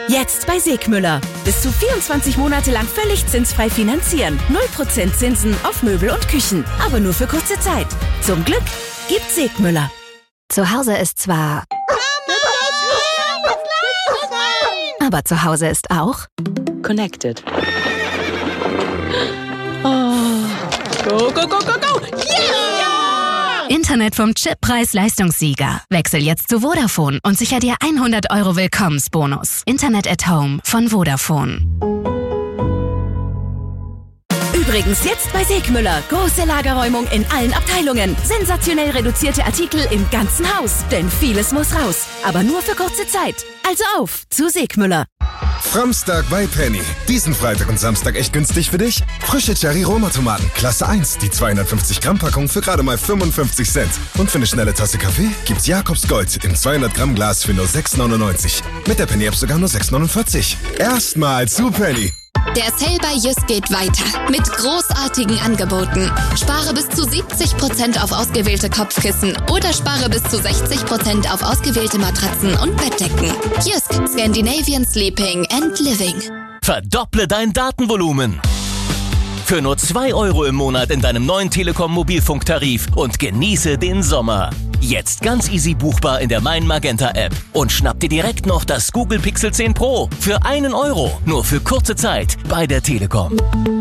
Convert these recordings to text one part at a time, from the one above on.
Jetzt bei Segmüller. Bis zu 24 Monate lang völlig zinsfrei finanzieren. 0% Zinsen auf Möbel und Küchen. Aber nur für kurze Zeit. Zum Glück gibt's Segmüller. Zu Hause ist zwar... Aber zu Hause ist auch... Connected. Oh. Go, go, go, go, go! Yeah! Internet vom Chippreis-Leistungssieger. Wechsel jetzt zu Vodafone und sicher dir 100 € Willkommensbonus. Internet at Home von Vodafone. Übrigens jetzt bei Segmüller. Große Lagerräumung in allen Abteilungen. Sensationell reduzierte Artikel im ganzen Haus. Denn vieles muss raus. Aber nur für kurze Zeit. Also auf zu Segmüller. Framstag bei Penny. Diesen Freitag und Samstag echt günstig für dich? Frische Cherry-Roma-Tomaten, Klasse 1, die 250 Gramm Packung für gerade mal 55 Cent. Und für eine schnelle Tasse Kaffee gibt's Jakobs Gold im 200 Gramm Glas für nur 6,99. Mit der Penny-App sogar nur 6,49. Erstmal zu Penny. Der Sale bei Jysk geht weiter mit großartigen Angeboten. Spare bis zu 70% auf ausgewählte Kopfkissen oder spare bis zu 60% auf ausgewählte Matratzen und Bettdecken. Jysk, Scandinavian Sleeping and Living. Verdopple dein Datenvolumen. Für nur 2 € im Monat in deinem neuen Telekom-Mobilfunktarif und genieße den Sommer. Jetzt ganz easy buchbar in der Mein Magenta App. Und schnapp dir direkt noch das Google Pixel 10 Pro für 1 €. Nur für kurze Zeit bei der Telekom.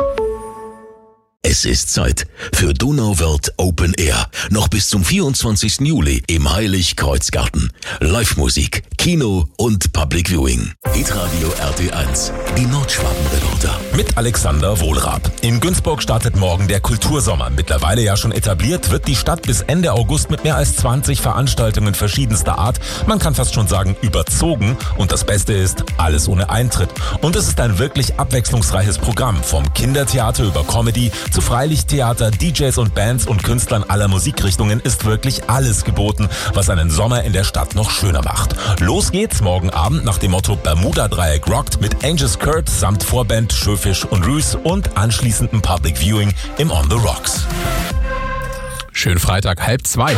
Es ist Zeit für Donauwörth Open Air. Noch bis zum 24. Juli im Heilig-Kreuz-Garten. Live-Musik, Kino und Public Viewing. Hitradio RT1, die Nordschwaben-Reporter. Mit Alexander Wohlrab. In Günzburg startet morgen der Kultursommer. Mittlerweile ja schon etabliert, wird die Stadt bis Ende August mit mehr als 20 Veranstaltungen verschiedenster Art, man kann fast schon sagen, überzogen. Und das Beste ist, alles ohne Eintritt. Und es ist ein wirklich abwechslungsreiches Programm. Vom Kindertheater über Comedy zu Freilichttheater, DJs und Bands und Künstlern aller Musikrichtungen ist wirklich alles geboten, was einen Sommer in der Stadt noch schöner macht. Los geht's morgen Abend nach dem Motto Bermuda-Dreieck rockt mit Angus Kurt samt Vorband Schöfisch und Rüß und anschließendem Public Viewing im On the Rocks. Schönen Freitag, 1:30.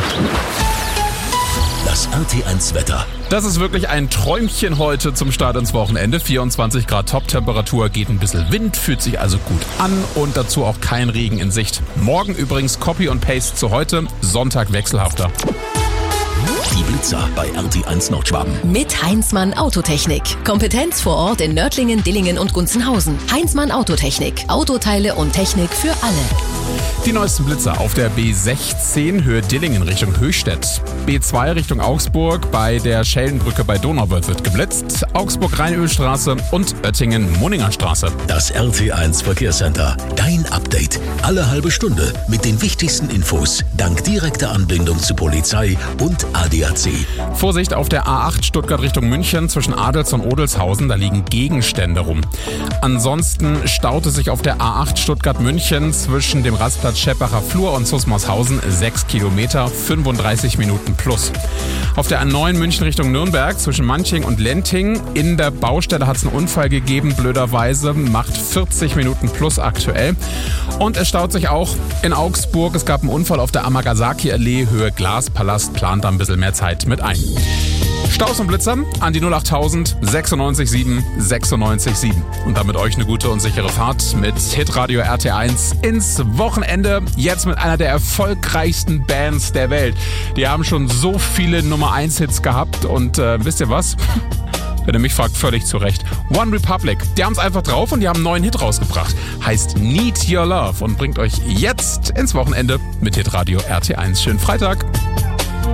Das RT1-Wetter. Das ist wirklich ein Träumchen heute zum Start ins Wochenende. 24 Grad Top-Temperatur, geht ein bisschen Wind, fühlt sich also gut an und dazu auch kein Regen in Sicht. Morgen übrigens Copy und Paste zu heute, Sonntag wechselhafter. Die Blitzer bei RT1 Nordschwaben. Mit Heinzmann Autotechnik. Kompetenz vor Ort in Nördlingen, Dillingen und Gunzenhausen. Heinzmann Autotechnik. Autoteile und Technik für alle. Die neuesten Blitzer auf der B16 Höhe Dillingen Richtung Höchstädt. B2 Richtung Augsburg bei der Schellenbrücke bei Donauwörth wird geblitzt. Augsburg-Rheinölstraße und Oettingen-Munninger Straße. Das RT1 Verkehrscenter. Dein Update. Alle halbe Stunde mit den wichtigsten Infos. Dank direkter Anbindung zu Polizei und ADAC. Vorsicht auf der A8 Stuttgart Richtung München zwischen Adels und Odelshausen. Da liegen Gegenstände rum. Ansonsten staut es sich auf der A8 Stuttgart München zwischen dem Rastplatz Scheppacher Flur und Susmarshausen 6 Kilometer, 35 Minuten plus. Auf der A9 München Richtung Nürnberg zwischen Manching und Lenting. In der Baustelle hat es einen Unfall gegeben, blöderweise. Macht 40 Minuten plus aktuell. Und es staut sich auch in Augsburg. Es gab einen Unfall auf der Amagasaki-Allee, Höhe Glaspalast. Plant da ein bisschen mehr Zeit mit ein. Staus und Blitzer an die 08000 967 967. Und damit euch eine gute und sichere Fahrt mit Hitradio RT1 ins Wochenende. Jetzt mit einer der erfolgreichsten Bands der Welt. Die haben schon so viele Nummer-1-Hits gehabt und wisst ihr was? Wenn ihr mich fragt, völlig zu Recht. One Republic, die haben es einfach drauf und die haben einen neuen Hit rausgebracht. Heißt Need Your Love und bringt euch jetzt ins Wochenende mit Hitradio RT1. Schönen Freitag.